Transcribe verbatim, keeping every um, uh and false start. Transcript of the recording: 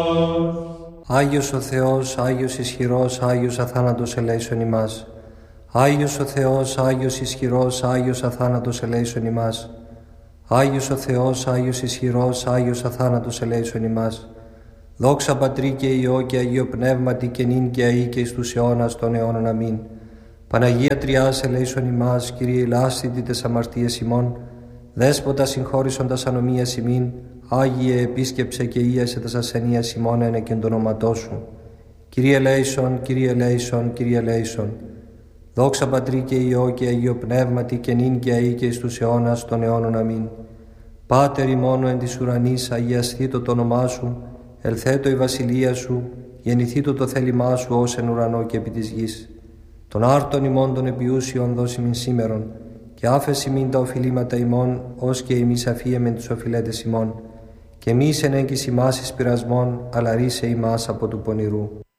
Άγιος ο Θεός, Άγιος ισχυρός, Άγιος αθάνατος ελέησον ημάς. Άγιος ο Θεός, Άγιος ισχυρός, Άγιος αθάνατος ελέησον ημάς. Άγιος ο Θεός, Άγιος ισχυρός, Άγιος αθάνατος ελέησον ημάς. Δόξα Πατρί και Υιό και Αγίο Πνεύματι και νυν και αεί και εις τους αιώνας των αιώνων. Αμήν. Παναγία Τριάς ελέησον ημάς, Κύριε ηλάσθητη τες αμαρτίες ημών, Δέσποτα συγχώρησον τας ανομίας ημίν, Άγιε επίσκεψε και ίασε τας ασθενείας ημών ένε και εν το ονόματό Σου. Κύριε ελέησον, Κύριε ελέησον, Κύριε ελέησον. Δόξα Πατρί και Υιό και Αγίο Πνεύματι και νυν και αεί και εις τους αιώνας των αιώνων. Αμήν. Πάτερ ημών εν της ουρανής, αγιασθήτω το όνομά Σου, ελθέτω η βασιλεία Σου, γεννηθήτω το θέλημά Σου ως εν ουρανό και επί της γης. Των άρτων ημών των επιούσιων δώσει μην σήμερον, και άφεση μην τα οφειλήματα ημών, ως και εμείς αφίεμεν τους οφειλέτες ημών, και εμείς εν έγκυς ημάς εις πειρασμών, αλλά ρίσε ημάς από του πονηρού.